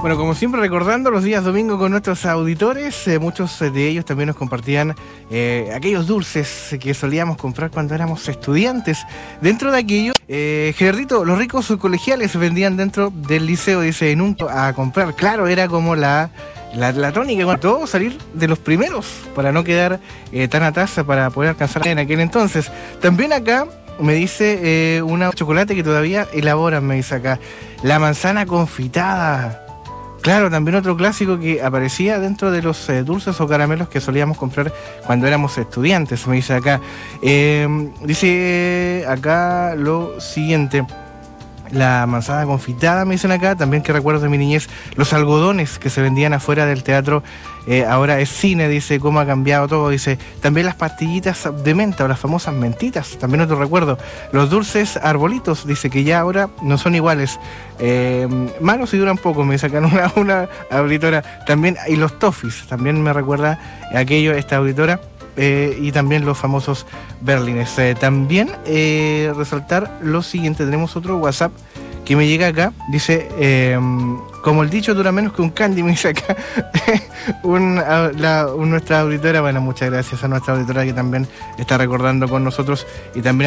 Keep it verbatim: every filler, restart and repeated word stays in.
Bueno, como siempre recordando los días domingo con nuestros auditores, eh, muchos de ellos también nos compartían eh, aquellos dulces que solíamos comprar cuando éramos estudiantes. Dentro de aquello, eh, Gerardito, los ricos colegiales vendían dentro del liceo, dice, en un a comprar. Claro, era como la, la, la tónica, bueno, todo salir de los primeros para no quedar eh, tan atrás para poder alcanzar en aquel entonces. También acá me dice eh, una chocolate que todavía elaboran, me dice acá, la manzana confitada. Claro, también otro clásico que aparecía dentro de los eh, dulces o caramelos que solíamos comprar cuando éramos estudiantes, me dice acá. Eh, dice acá lo siguiente. La manzana confitada, me dicen acá, también que recuerdo de mi niñez, los algodones que se vendían afuera del teatro, eh, ahora es cine, dice, cómo ha cambiado todo, dice, también las pastillitas de menta o las famosas mentitas, también otro recuerdo, los dulces arbolitos, dice que ya ahora no son iguales, eh, malos y duran poco, me sacan una, una auditora, también, y los toffees, también me recuerda aquello, esta auditora. Eh, y también los famosos berlines. Eh, también eh, resaltar lo siguiente, tenemos otro WhatsApp que me llega acá, dice, eh, como el dicho dura menos que un candy, me dice acá un, la, un, nuestra auditora, bueno, muchas gracias a nuestra auditora que también está recordando con nosotros y también